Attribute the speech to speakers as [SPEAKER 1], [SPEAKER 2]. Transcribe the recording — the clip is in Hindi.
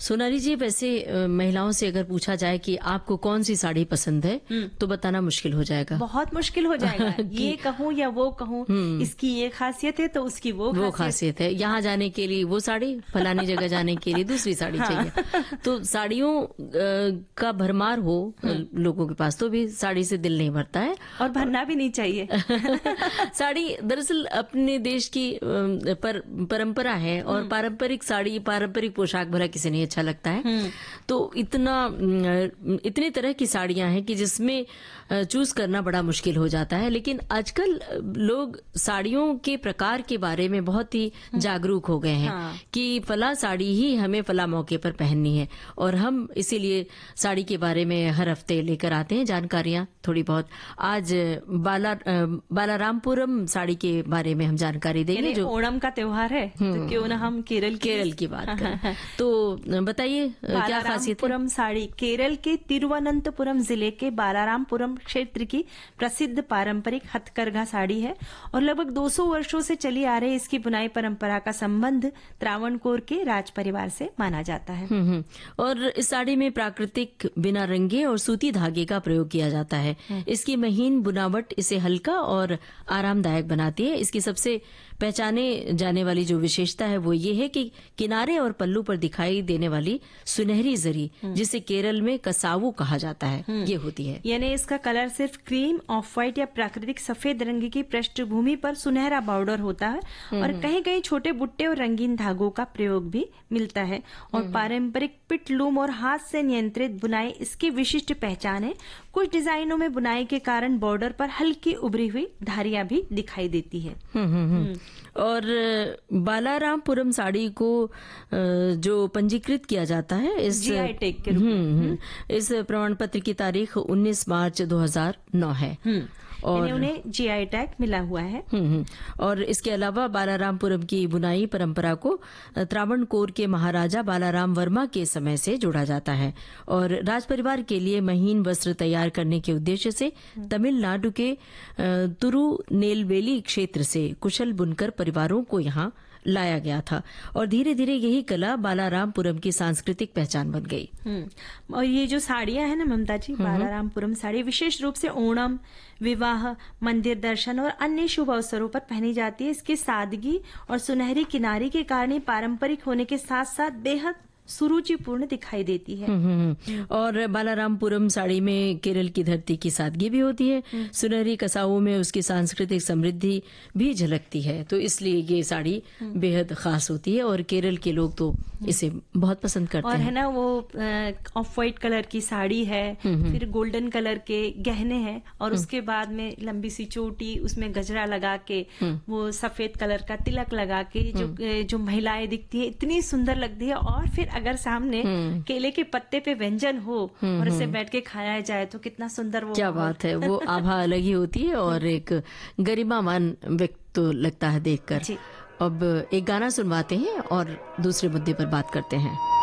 [SPEAKER 1] सोनाली जी, वैसे महिलाओं से अगर पूछा जाए कि आपको कौन सी साड़ी पसंद है तो बताना मुश्किल हो जाएगा।
[SPEAKER 2] बहुत मुश्किल हो जाएगा। ये कहूँ या वो कहूँ, इसकी ये खासियत है तो उसकी वो
[SPEAKER 1] खासियत है। यहाँ जाने के लिए वो साड़ी, फलानी जगह जाने के लिए दूसरी साड़ी चाहिए। तो साड़ियों का भरमार हो लोगों के पास, तो भी साड़ी से दिल नहीं भरता है
[SPEAKER 2] और भरना भी नहीं चाहिए।
[SPEAKER 1] साड़ी दरअसल अपने देश की परंपरा है और पारंपरिक साड़ी, पारंपरिक पोशाक भला किसे नहीं अच्छा लगता है। तो इतनी तरह की साड़ियां हैं कि जिसमें चूज करना बड़ा मुश्किल हो जाता है। लेकिन आजकल लोग साड़ियों के प्रकार के बारे में बहुत ही जागरूक हो गए हैं कि फला साड़ी ही हमें फला मौके पर पहननी है, और हम इसीलिए साड़ी के बारे में हर हफ्ते लेकर आते हैं जानकारियां थोड़ी बहुत। आज बालारामपुरम साड़ी के बारे में हम जानकारी देंगे। जो
[SPEAKER 2] ओणम का त्योहार है तो क्यों ना हम केरल की बात करें।
[SPEAKER 1] तो बताइए क्या खासियत है?
[SPEAKER 2] साड़ी केरल के तिरुवनंतपुरम जिले के बालारामपुरम क्षेत्र की प्रसिद्ध पारंपरिक हथकरघा साड़ी है और लगभग 200 वर्षों से चली आ रही इसकी बुनाई परंपरा का संबंध त्रावणकोर के राज परिवार से माना जाता है।
[SPEAKER 1] और इस साड़ी में प्राकृतिक बिना रंगे और सूती धागे का प्रयोग किया जाता है। इसकी महीन बुनावट इसे हल्का और आरामदायक बनाती है। इसकी सबसे पहचाने जाने वाली जो विशेषता है वो ये है कि किनारे और पल्लू पर दिखाई देने वाली सुनहरी जरी, जिसे केरल में कसावू कहा जाता है, ये होती है।
[SPEAKER 2] यानी इसका कलर सिर्फ क्रीम, ऑफ व्हाइट या प्राकृतिक सफेद रंग की पृष्ठभूमि पर सुनहरा बॉर्डर होता है और कहीं कहीं छोटे बुट्टे और रंगीन धागों का प्रयोग भी मिलता है। और पारंपरिक पिट लूम और हाथ से नियंत्रित बुनाई इसकी विशिष्ट पहचान है। कुछ डिजाइनों में बुनाई के कारण बॉर्डर पर हल्की उभरी हुई धारियां भी दिखाई देती है।
[SPEAKER 1] और बालारामपुरम साड़ी को जो पंजीकृत किया जाता है इस
[SPEAKER 2] GI टैग के रूप में,
[SPEAKER 1] इस प्रमाण पत्र की तारीख 19 मार्च 2009 है
[SPEAKER 2] और उन्हें GI टैग मिला हुआ है।
[SPEAKER 1] और इसके अलावा बालारामपुरम की बुनाई परंपरा को त्रावणकोर के महाराजा बालाराम वर्मा के समय से जोड़ा जाता है और राज परिवार के लिए महीन वस्त्र तैयार करने के उद्देश्य से तमिलनाडु के तिरुनेलवेली क्षेत्र से कुशल बुनकर परिवारों को यहाँ लाया गया था और धीरे धीरे यही कला बालारामपुरम की सांस्कृतिक पहचान बन गई।
[SPEAKER 2] और ये जो साड़ियां हैं ना ममता जी, बालारामपुरम साड़ी विशेष रूप से ओणम, विवाह, मंदिर दर्शन और अन्य शुभ अवसरों पर पहनी जाती है। इसकी सादगी और सुनहरी किनारी के कारण पारंपरिक होने के साथ साथ बेहद सुरुचिपूर्ण दिखाई देती है।
[SPEAKER 1] और बालारामपुरम साड़ी में केरल की धरती की सादगी भी होती है। सुनहरी कसावों में उसकी सांस्कृतिक समृद्धि भी झलकती है, तो इसलिए ये साड़ी बेहद खास होती है और केरल के लोग तो इसे बहुत पसंद करते हैं।
[SPEAKER 2] और है ना, वो ऑफ व्हाइट कलर की साड़ी है, फिर गोल्डन कलर के गहने हैं और उसके बाद में लंबी सी चोटी, उसमें गजरा लगा के, वो सफेद कलर का तिलक लगा के जो महिलाएं दिखती है इतनी सुंदर लगती है। और फिर अगर सामने केले के पत्ते पे व्यंजन हो और उसे बैठ के खाया जाए तो कितना सुंदर वो,
[SPEAKER 1] क्या बात है, वो आभा अलग ही होती है और एक गरिमामान व्यक्त तो लगता है देखकर। अब एक गाना सुनवाते हैं और दूसरे मुद्दे पर बात करते हैं।